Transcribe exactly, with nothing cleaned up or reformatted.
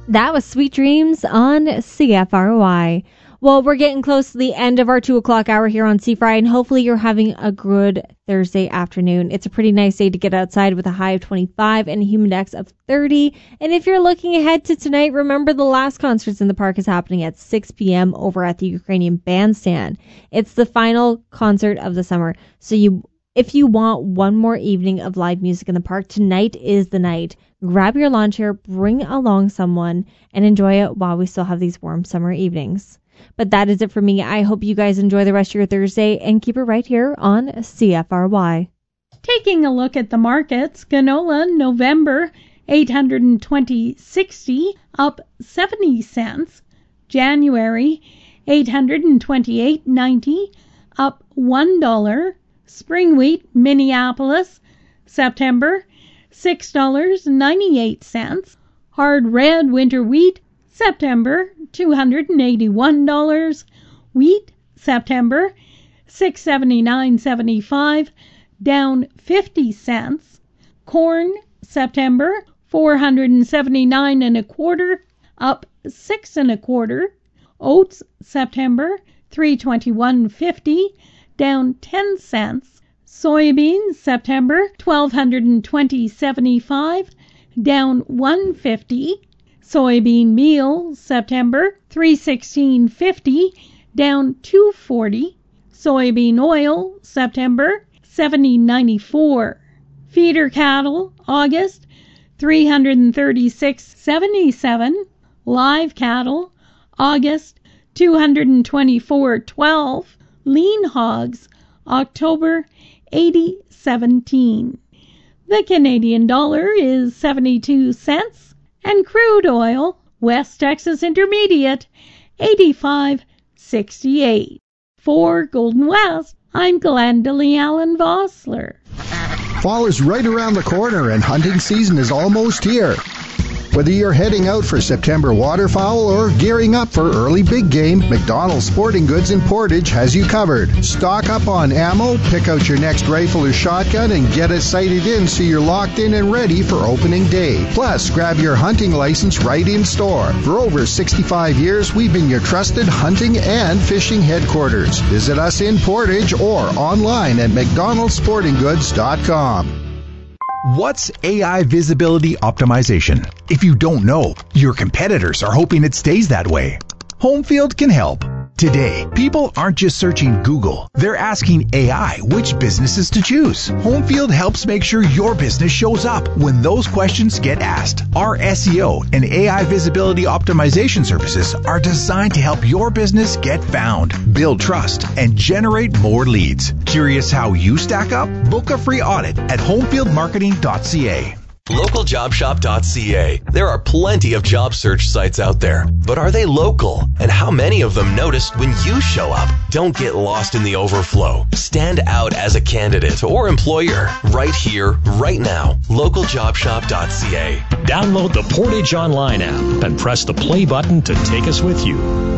That was Sweet Dreams on C F R Y. Well, we're getting close to the end of our two o'clock hour here on C F R Y, and hopefully you're having a good Thursday afternoon. It's a pretty nice day to get outside with a high of twenty-five and a humidex of thirty. And if you're looking ahead to tonight, remember the last concerts in the park is happening at six p.m. over at the Ukrainian Bandstand. It's the final concert of the summer. So you, if you want one more evening of live music in the park, tonight is the night. Grab your lawn chair, bring along someone, and enjoy it while we still have these warm summer evenings. But that is it for me. I hope you guys enjoy the rest of your Thursday and keep it right here on C F R Y. Taking a look at the markets, canola November eight hundred twenty sixty up seventy cents. January eight hundred twenty-eight ninety up one dollar. Spring wheat Minneapolis September six dollars and ninety-eight cents. Hard red winter wheat September two hundred eighty-one dollars. Wheat September six seventy-nine seventy-five, down fifty cents. Corn September four hundred seventy-nine and a quarter, up six and a quarter. Oats September three twenty-one fifty, down ten cents. Soybeans September twelve twenty seventy-five, down one fifty. Soybean meal September three sixteen fifty, down two forty. Soybean oil September seventy ninety-four. Feeder cattle August three thirty-six seventy-seven. Live cattle August two twenty-four twelve. Lean hogs October eighty seventeen. The Canadian dollar is seventy-two cents. And crude oil, West Texas Intermediate, eighty-five sixty-eight. For Golden West, I'm Glendalee Allen Vossler. Fall is right around the corner and hunting season is almost here. Whether you're heading out for September waterfowl or gearing up for early big game, McDonald's Sporting Goods in Portage has you covered. Stock up on ammo, pick out your next rifle or shotgun, and get it sighted in so you're locked in and ready for opening day. Plus, grab your hunting license right in store. For over sixty-five years, we've been your trusted hunting and fishing headquarters. Visit us in Portage or online at mcdonalds sporting goods dot com. What's A I visibility optimization? If you don't know, your competitors are hoping it stays that way. Homefield can help. Today, people aren't just searching Google. They're asking A I which businesses to choose. Homefield helps make sure your business shows up when those questions get asked. Our S E O and A I visibility optimization services are designed to help your business get found, build trust, and generate more leads. Curious how you stack up? Book a free audit at homefield marketing dot c a. local job shop dot c a. There are plenty of job search sites out there, but are they local? And how many of them notice when you show up? Don't get lost in the overflow. Stand out as a candidate or employer right here, right now. local job shop dot c a. Download the Portage Online app and press the play button to take us with you.